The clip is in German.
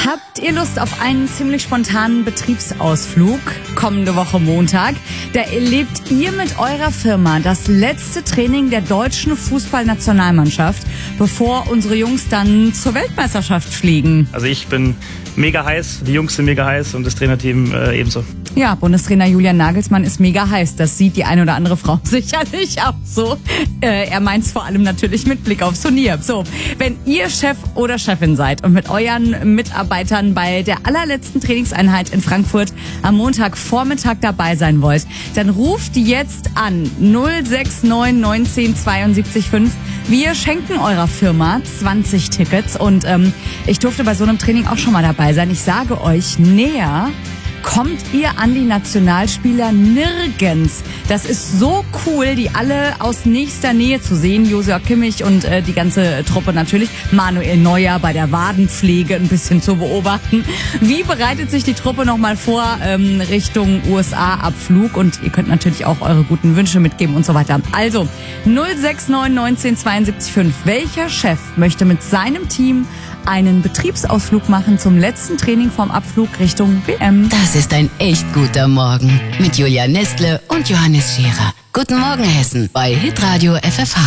Habt ihr Lust auf einen ziemlich spontanen Betriebsausflug kommende Woche Montag? Da erlebt ihr mit eurer Firma das letzte Training der deutschen Fußballnationalmannschaft, bevor unsere Jungs dann zur Weltmeisterschaft fliegen. Also ich bin mega heiß, die Jungs sind mega heiß und das Trainerteam ebenso. Ja, Bundestrainer Julian Nagelsmann ist mega heiß. Das sieht die eine oder andere Frau sicherlich auch so. Er meint's vor allem natürlich mit Blick aufs Turnier. So, wenn ihr Chef oder Chefin seid und mit euren Mitarbeitern bei der allerletzten Trainingseinheit in Frankfurt am Montagvormittag dabei sein wollt, dann ruft jetzt an 069 19 72 5. Wir schenken eurer Firma 20 Tickets und ich durfte bei so einem Training auch schon mal dabei sein. Ich sage euch, näher kommt ihr an die Nationalspieler nirgends. Das ist so cool, die alle aus nächster Nähe zu sehen. Joshua Kimmich und die ganze Truppe natürlich. Manuel Neuer bei der Wadenpflege ein bisschen zu beobachten. Wie bereitet sich die Truppe nochmal vor Richtung USA-Abflug? Und ihr könnt natürlich auch eure guten Wünsche mitgeben und so weiter. Also 069 19 72 5. Welcher Chef möchte mit seinem Team einen Betriebsausflug machen zum letzten Training vorm Abflug Richtung WM? Das ist ein echt guter Morgen mit Julia Nestle und Johannes Scherer. Guten Morgen Hessen bei Hitradio FFH.